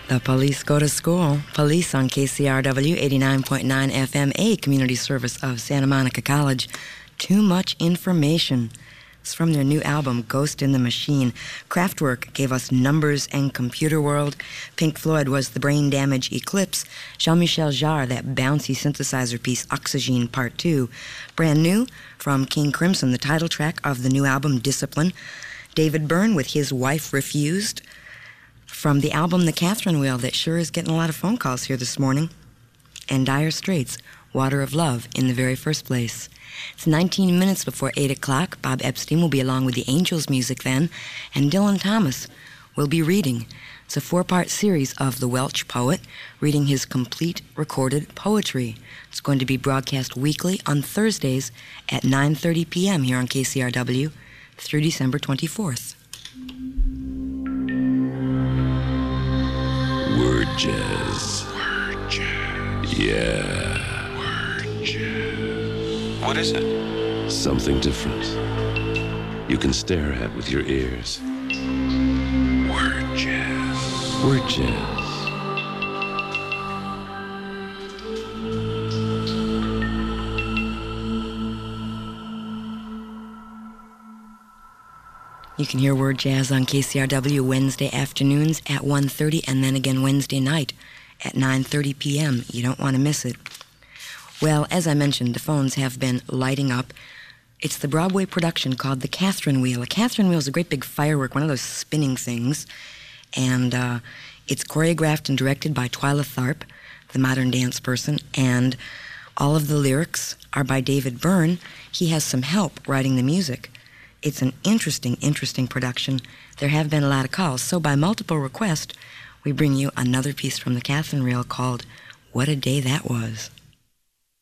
The Police Go to School. Police on KCRW 89.9 FM, a community service of Santa Monica College. Too Much Information. It's from their new album, Ghost in the Machine. Kraftwerk gave us Numbers and Computer World. Pink Floyd was The Brain Damage Eclipse. Jean-Michel Jarre, that bouncy synthesizer piece, Oxygen Part 2. Brand new from King Crimson, the title track of the new album, Discipline. David Byrne with His Wife Refused. From the album The Catherine Wheel, that sure is getting a lot of phone calls here this morning. And Dire Straits, Water of Love, in the very first place. It's 19 minutes before 8 o'clock. Bob Epstein will be along with the Angels music then, and Dylan Thomas will be reading. It's a 4-part series of The Welsh Poet, reading his complete recorded poetry. It's going to be broadcast weekly on Thursdays at 9:30 p.m. here on KCRW through December 24th. Word jazz. Word jazz. Yeah. Word jazz. What is it? Something different. You can stare at with your ears. Word jazz. Word jazz. You can hear Word Jazz on KCRW Wednesday afternoons at 1:30 and then again Wednesday night at 9:30 p.m. You don't want to miss it. Well, as I mentioned, the phones have been lighting up. It's the Broadway production called The Catherine Wheel. A Catherine Wheel is a great big firework, one of those spinning things. And it's choreographed and directed by Twyla Tharp, the modern dance person. And all of the lyrics are by David Byrne. He has some help writing the music. It's an interesting production. There have been a lot of calls. So by multiple request, we bring you another piece from The Catherine Wheel called What a Day That Was.